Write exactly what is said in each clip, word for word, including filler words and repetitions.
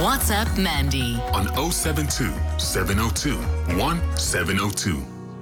WhatsApp Mandy on oh seven two, seven oh two, one seven oh two.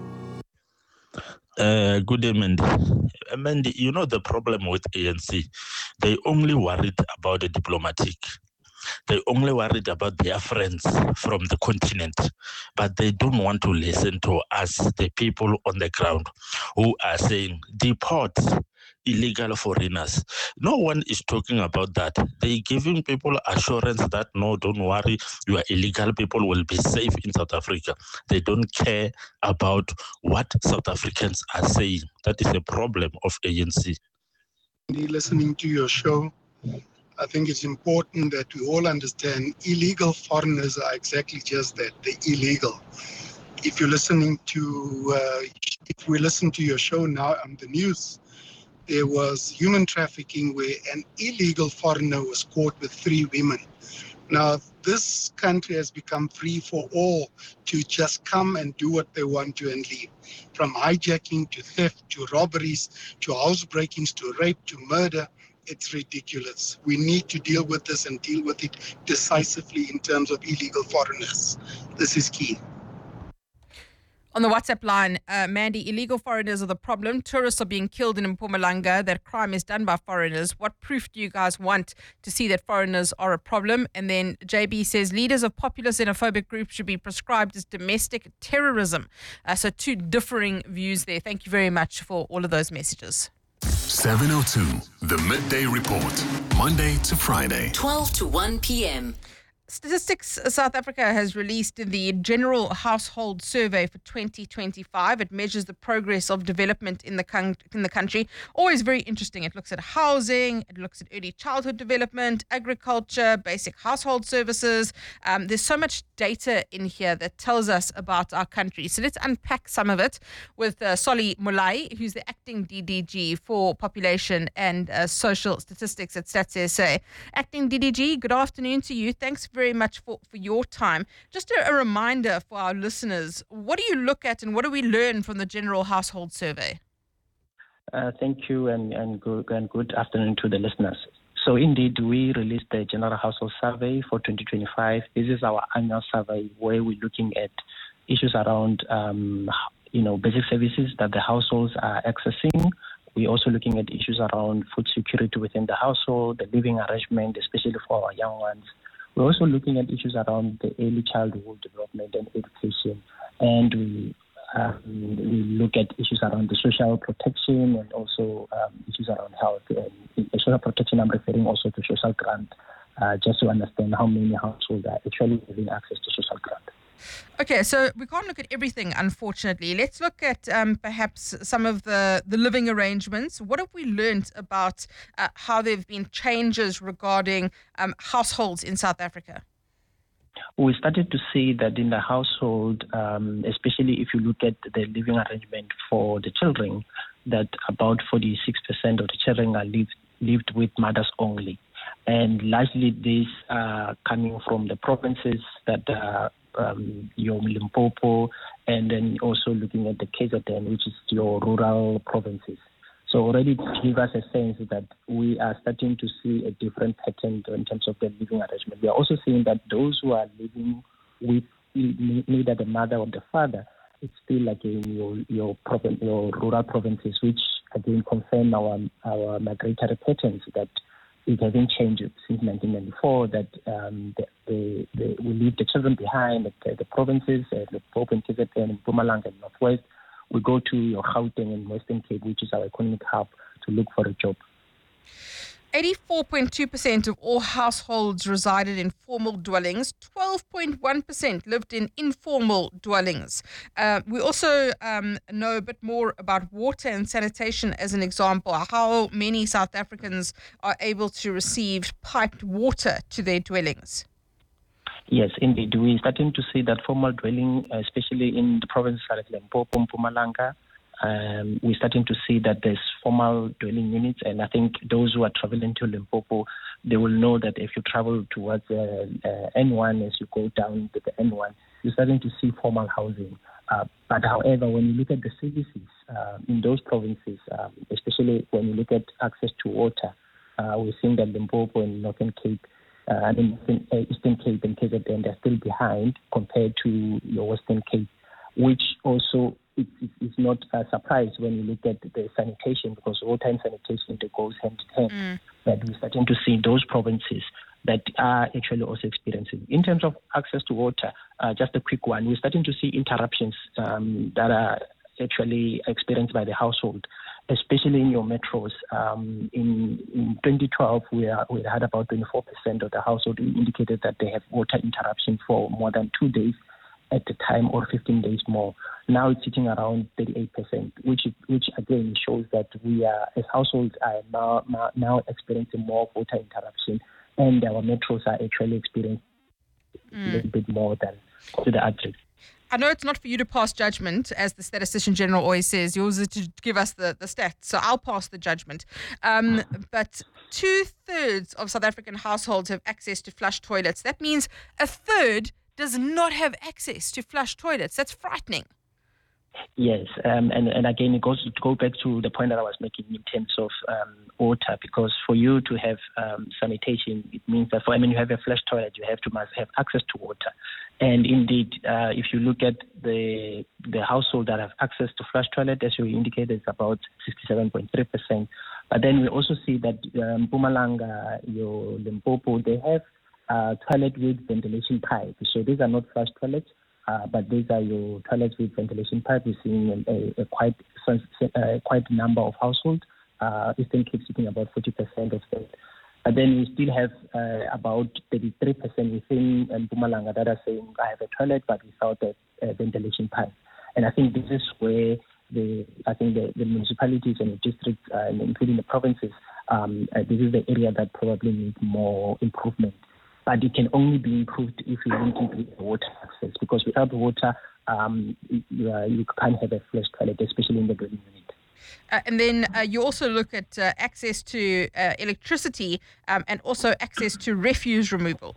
Uh, good day, Mandy. Uh, Mandy, you know the problem with A N C, they only worried about the diplomatic. They only worried about their friends from the continent, but they don't want to listen to us, the people on the ground, who are saying, deport illegal foreigners. No one is talking about that. They're giving people assurance that, no, don't worry, your illegal people will be safe in South Africa. They don't care about what South Africans are saying. That is a problem of A N C. Listening to your show, I think it's important that we all understand illegal foreigners are exactly just that, they're illegal. If you're listening to, uh, if we listen to your show now on the news, there was human trafficking where an illegal foreigner was caught with three women. Now, this country has become free for all to just come and do what they want to and leave. From hijacking to theft to robberies to house breakings to rape to murder, it's ridiculous. We need to deal with this and deal with it decisively in terms of illegal foreigners. This is key. On the WhatsApp line, uh, Mandy, illegal foreigners are the problem. Tourists are being killed in Mpumalanga. That crime is done by foreigners. What proof do you guys want to see that foreigners are a problem? And then J B says, leaders of populist xenophobic groups should be prescribed as domestic terrorism. Uh, so two differing views there. Thank you very much for all of those messages. seven oh two, the Midday Report, Monday to Friday. twelve to one p.m. Statistics South Africa has released the General Household Survey for twenty twenty-five. It measures the progress of development in the con- in the country. Always very interesting. It looks at housing, it looks at early childhood development, agriculture, basic household services. Um, there's so much data in here that tells us about our country. So let's unpack some of it with uh, Solly Molai, who's the acting D D G for Population and uh, Social Statistics at Stats S A. Acting D D G, good afternoon to you. Thanks very very much for, for your time. Just a, a reminder for our listeners, what do you look at and what do we learn from the General Household Survey? Uh, thank you and, and, good, and good afternoon to the listeners. So indeed, we released the General Household Survey for twenty twenty-five. This is our annual survey where we're looking at issues around um, you know, basic services that the households are accessing. We're also looking at issues around food security within the household, the living arrangement, especially for our young ones. We're also looking at issues around the early childhood development and education, and we, um, we look at issues around the social protection and also um, issues around health. And in social protection, I'm referring also to social grant, uh, just to understand how many households are actually having access to social grant. Okay, so we can't look at everything, unfortunately. Let's look at um, perhaps some of the, the living arrangements. What have we learned about uh, how there have been changes regarding um, households in South Africa? We started to see that in the household, um, especially if you look at the living arrangement for the children, that about forty-six percent of the children are lived, lived with mothers only. And largely these are coming from the provinces that are Um, your Limpopo, and then also looking at the K Z N, which is your rural provinces. So already to give us a sense that we are starting to see a different pattern in terms of the living arrangement. We are also seeing that those who are living with neither the mother or the father, it's still like in your your, province, your rural provinces, which again confirm our our migratory patterns that it hasn't changed since nineteen ninety-four, that um, the, the, the, we leave the children behind at the, the provinces, uh, the Pope and K Z N and Mpumalanga and Northwest. We go to your Gauteng and Western Cape, which is our economic hub, to look for a job. eighty-four point two percent of all households resided in formal dwellings. twelve point one percent lived in informal dwellings. Uh, we also um, know a bit more about water and sanitation as an example, how many South Africans are able to receive piped water to their dwellings. Yes, indeed. We're starting to see that formal dwelling, especially in the provinces like Limpopo, Mpumalanga, Um, we're starting to see that there's formal dwelling units, and I think those who are traveling to Limpopo, they will know that if you travel towards uh, uh, N one, as you go down to the N one, you're starting to see formal housing. Uh, but however, when you look at the services uh, in those provinces, um, especially when you look at access to water, uh, we're seeing that Limpopo and Northern Cape, uh, I mean, Eastern Cape and K Z N, they're still behind compared to your Western Cape, which also is it's not a surprise when you look at the sanitation, because water and sanitation, they goes hand in hand. Mm. That we're starting to see those provinces that are actually also experiencing. In terms of access to water, uh, just a quick one, we're starting to see interruptions um, that are actually experienced by the household, especially in your metros. Um, in, in twenty twelve, we, are, we had about twenty-four percent of the household who indicated that they have water interruption for more than two days at a time, or fifteen days more. Now it's sitting around thirty-eight percent, which which again shows that we are, as households, are now, now experiencing more water interruption, and our metros are actually experiencing mm. a little bit more than to the average. I know it's not for you to pass judgment, as the Statistician General always says. Yours is to give us the, the stats, so I'll pass the judgment. Um, but two-thirds of South African households have access to flush toilets. That means a third does not have access to flush toilets. That's frightening. Yes, um, and, and again, it goes to go back to the point that I was making in terms of um, water, because for you to have um, sanitation, it means that for I mean, you have a flush toilet, you have to must have access to water. And indeed, uh, if you look at the the household that have access to flush toilet, as you indicated, it's about sixty-seven point three percent. But then we also see that um, Mpumalanga, your Limpopo, they have uh, toilet with ventilation pipe. So these are not flush toilets. Uh, but these are your toilets with ventilation pipe. We're seeing a, a quite uh, quite number of households. Uh, Eastern Cape sitting about forty percent of that. But then we still have uh, about thirty-three percent within Mpumalanga that are saying, I have a toilet but without a, a ventilation pipe. And I think this is where the I think the, the municipalities and the districts, uh, including the provinces, um, uh, this is the area that probably needs more improvement. But it can only be improved if you link it with water access, because without water, um, you, uh, you can't have a flush toilet, especially in the dwelling unit. Uh, and then uh, you also look at uh, access to uh, electricity um, and also access to refuse removal.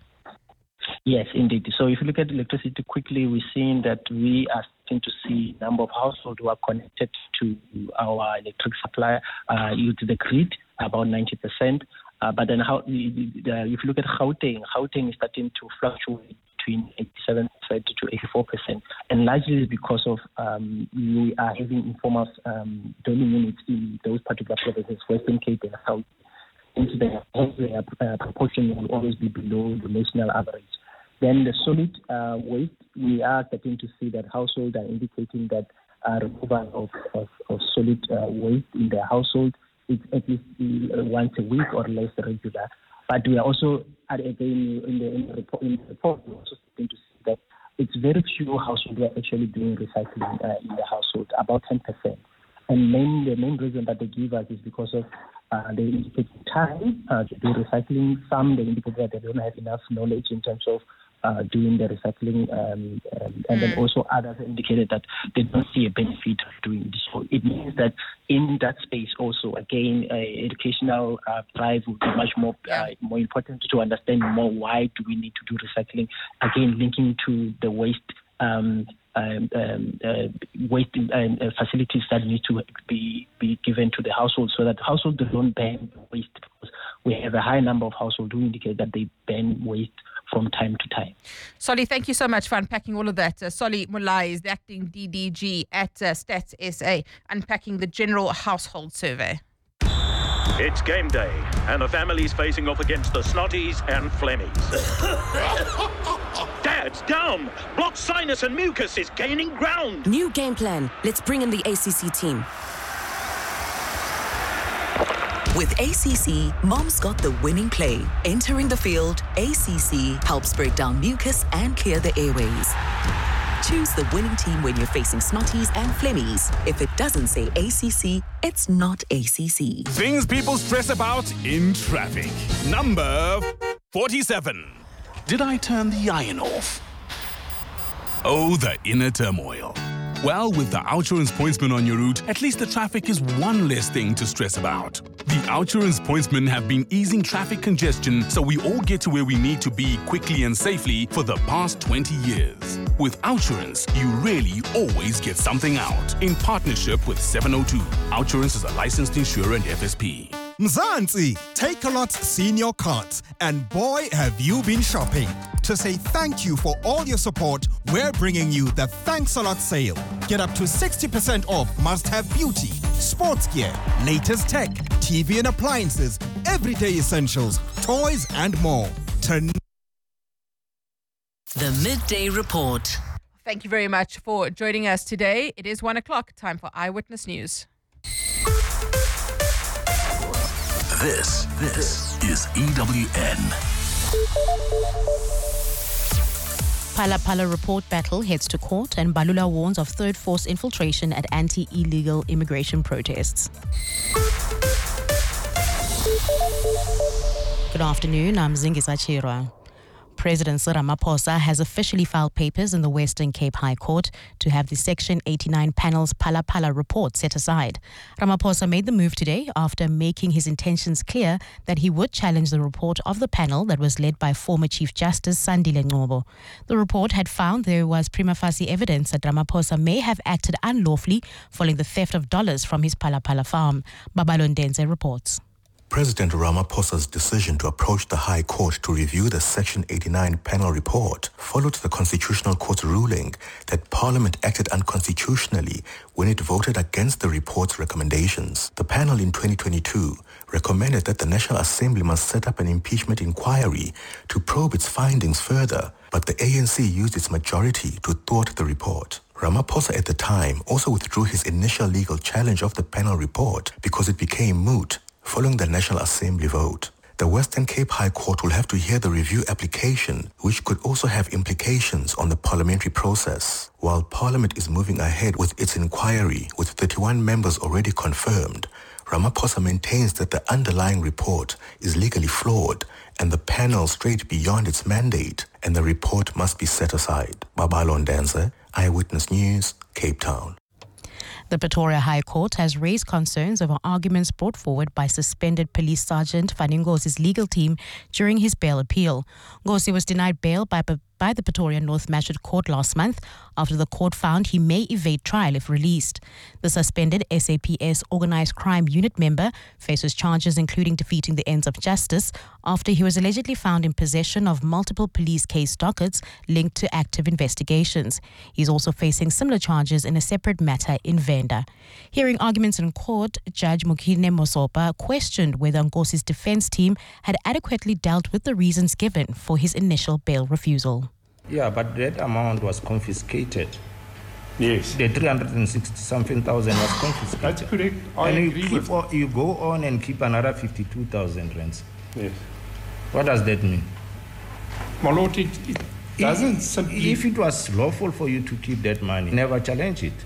Yes, indeed. So if you look at electricity quickly, we're seeing that we are starting to see a number of households who are connected to our electric supply uh, to the grid, about ninety percent. Uh, but then how, uh, if you look at Gauteng, Gauteng is starting to fluctuate between eighty-seven percent to eighty-four percent. And largely because of um, we are having informal um, dwelling units in those particular provinces, Western Cape and South. Into the uh, proportion will always be below the national average. Then the solid uh, waste, we are starting to see that households are indicating that uh, removal of, of, of solid uh, waste in their household is at least uh, once a week or less regular. But we are also, again, in the, in the, report, in the report, we're also starting to see that it's very few households who are actually doing recycling uh, in the household, about ten percent. And main, the main reason that they give us is because of uh, they indicate time uh, to do recycling. Some, they indicate that they don't have enough knowledge in terms of uh, doing the recycling. Um, um, and mm. then also others indicated that they don't see a benefit of doing this. So it means that in that space also, again, uh, educational uh, drive would be much more uh, more important to understand more why do we need to do recycling. Again, linking to the waste um, um, um, uh, waste um, uh, facilities that need to be, be given to the household so that households don't ban waste, because we have a high number of households who indicate that they ban waste from time to time. Solly, thank you so much for unpacking all of that. Uh, Solly Molai is the acting D D G at uh, Stats S A, unpacking the General Household Survey. It's game day, and the family's facing off against the Snotties and Flemmies. Dad's down. Blocked sinus and mucus is gaining ground. New game plan. Let's bring in the A C C team. With A C C, Mom's got the winning play. Entering the field, A C C helps break down mucus and clear the airways. Choose the winning team when you're facing Snotties and Flemmies. If it doesn't say A C C, it's not A C C. Things people stress about in traffic. Number forty-seven. Did I turn the iron off? Oh, the inner turmoil. Well, with the OUTsurance Pointsman on your route, at least the traffic is one less thing to stress about. The OUTsurance Pointsmen have been easing traffic congestion so we all get to where we need to be quickly and safely for the past twenty years. With OUTsurance, you really always get something out. In partnership with seven oh two, OUTsurance is a licensed insurer and F S P. Mzansi, Takealot Senior Cards, and boy have you been shopping. To say thank you for all your support, we're bringing you the Thanks a Lot sale. Get up to sixty percent off must-have beauty, sports gear, latest tech, T V and appliances, everyday essentials, toys and more. Turn The Midday Report. Thank you very much for joining us today. It is one o'clock. Time for Eyewitness News. This, this is E W N. Phala Phala report battle heads to court and Balula warns of third force infiltration at anti-illegal immigration protests. Good afternoon, I'm Zingisa Chirwa. President Cyril Ramaphosa has officially filed papers in the Western Cape High Court to have the Section eighty-nine panel's Phala Phala report set aside. Ramaphosa made the move today after making his intentions clear that he would challenge the report of the panel that was led by former Chief Justice Sandile Ngcobo. The report had found there was prima facie evidence that Ramaphosa may have acted unlawfully following the theft of dollars from his Phala Phala farm. Babalo Ndenze reports. President Ramaphosa's decision to approach the High Court to review the Section eighty-nine panel report followed the Constitutional Court's ruling that Parliament acted unconstitutionally when it voted against the report's recommendations. The panel in twenty twenty-two recommended that the National Assembly must set up an impeachment inquiry to probe its findings further, but the A N C used its majority to thwart the report. Ramaphosa at the time also withdrew his initial legal challenge of the panel report because it became moot following the National Assembly vote. The Western Cape High Court will have to hear the review application, which could also have implications on the parliamentary process. While Parliament is moving ahead with its inquiry, with thirty-one members already confirmed, Ramaphosa maintains that the underlying report is legally flawed and the panel strayed beyond its mandate, and the report must be set aside. Babalo Ndenze, Eyewitness News, Cape Town. The Pretoria High Court has raised concerns over arguments brought forward by suspended Police Sergeant Fanny Ngosi's legal team during his bail appeal. Ngosi was denied bail by, by the Pretoria North Magistrate Court last month after the court found he may evade trial if released. The suspended S A P S Organised Crime Unit member faces charges including defeating the ends of justice after he was allegedly found in possession of multiple police case dockets linked to active investigations. He's also facing similar charges in a separate matter in Venda. Hearing arguments in court, Judge Mukine Mosopa questioned whether Ngosi's defense team had adequately dealt with the reasons given for his initial bail refusal. Yeah, but that amount was confiscated. Yes. The three hundred sixty something thousand was confiscated. That's correct. I and agree you, keep, with you go on and keep another fifty-two thousand rands. Yes. What does that mean? My Lord, it, it doesn't if, simply... If it was lawful for you to keep that money, never challenge it.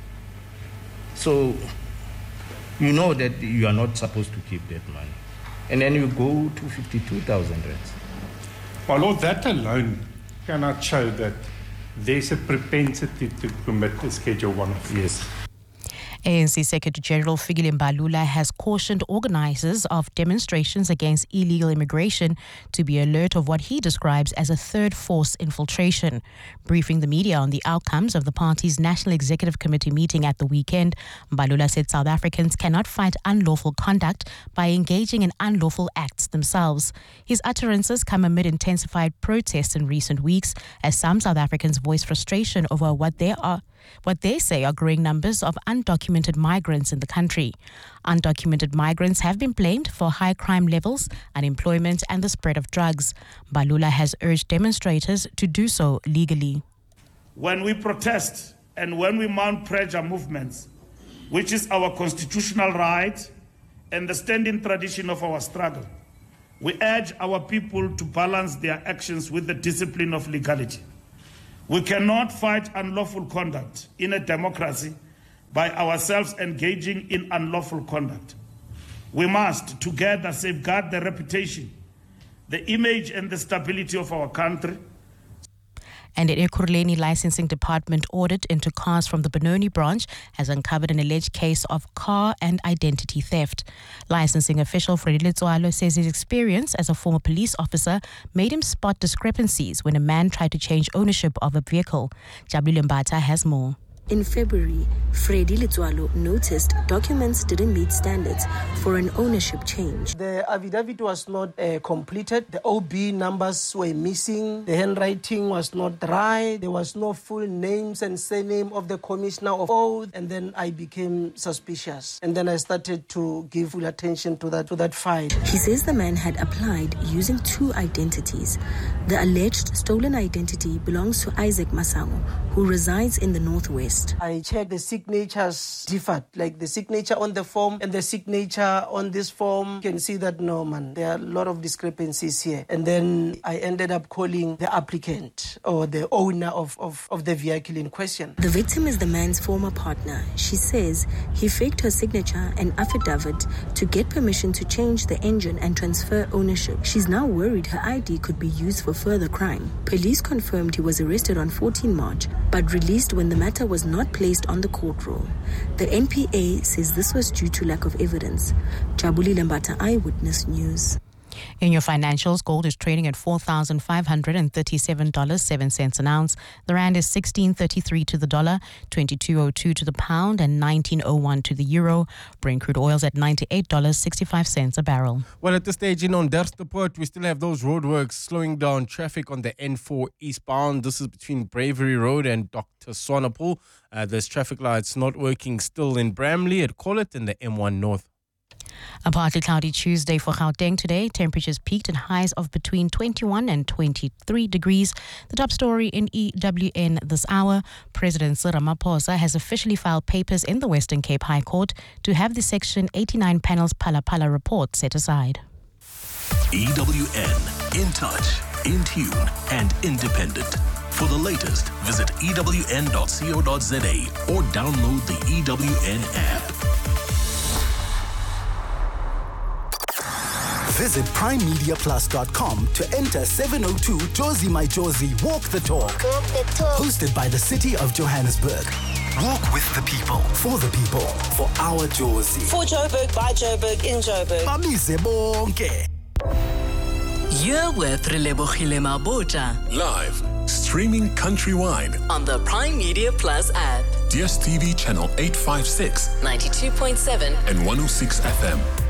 So, you know that you are not supposed to keep that money. And then you go to fifty-two thousand rands. My Lord, that alone cannot show that there's a propensity to commit a Schedule one offence. Yes. A N C Secretary General Fikile Mbalula has cautioned organizers of demonstrations against illegal immigration to be alert of what he describes as a third force infiltration. Briefing the media on the outcomes of the party's National Executive Committee meeting at the weekend, Mbalula said South Africans cannot fight unlawful conduct by engaging in unlawful acts themselves. His utterances come amid intensified protests in recent weeks as some South Africans voice frustration over what they are what they say are growing numbers of undocumented migrants in the country. Undocumented migrants have been blamed for high crime levels, unemployment, and the spread of drugs. Mbalula has urged demonstrators to do so legally. When we protest and when we mount pressure movements, which is our constitutional right and the standing tradition of our struggle, we urge our people to balance their actions with the discipline of legality. We cannot fight unlawful conduct in a democracy by ourselves engaging in unlawful conduct. We must together safeguard the reputation, the image and the stability of our country. And an Ekurhuleni licensing department audit into cars from the Benoni branch has uncovered an alleged case of car and identity theft. Licensing official Freddy Letsoalo says his experience as a former police officer made him spot discrepancies when a man tried to change ownership of a vehicle. Jabulile Mbata has more. In February, Freddy Letswalo noticed documents didn't meet standards for an ownership change. The affidavit was not uh, completed. The O B numbers were missing. The handwriting was not right. There was no full names and surname of the commissioner of oath. And then I became suspicious. And then I started to give full attention to that, to that file. He says the man had applied using two identities. The alleged stolen identity belongs to Isaac Masango, who resides in the Northwest. I checked the signatures differed, like the signature on the form and the signature on this form. You can see that, no, man, there are a lot of discrepancies here. And then I ended up calling the applicant or the owner of, of, of the vehicle in question. The victim is the man's former partner. She says he faked her signature and affidavit to get permission to change the engine and transfer ownership. She's now worried her I D could be used for further crime. Police confirmed he was arrested on the fourteenth of March, but released when the matter was not placed on the court roll. The N P A says this was due to lack of evidence. Jabuli Lambata, Eyewitness News. In your financials, gold is trading at four thousand five hundred thirty-seven dollars and seven cents an ounce. The rand is sixteen thirty-three to the dollar, twenty-two oh two to the pound, and nineteen oh one to the euro. Brent crude oil's at ninety-eight dollars and sixty-five cents a barrel. Well, at this stage in Onderstepoort, we still have those roadworks slowing down traffic on the N four eastbound. This is between Bravery Road and Doctor Swanepoel. Uh, there's traffic lights not working still in Bramley at Collet and the M one North. A partly cloudy Tuesday for Gauteng today. Temperatures peaked at highs of between twenty-one and twenty-three degrees. The top story in E W N this hour, President Cyril Ramaphosa has officially filed papers in the Western Cape High Court to have the Section eighty-nine panel's Phala Phala report set aside. E W N, in touch, in tune and independent. For the latest, visit e w n dot co dot z a or download the E W N app. Visit prime media plus dot com to enter seven oh two Jozi My Jozi Walk the Talk. Walk the Talk. Hosted by the City of Johannesburg. Walk with the people, for the people, for our Jozi. For Joburg, by Joburg, in Joburg. Bamise bonke. You're with Relebogile Mabota. Live, streaming countrywide. On the Prime Media Plus app. D S T V channel eight fifty-six. ninety-two point seven. And one oh six F M.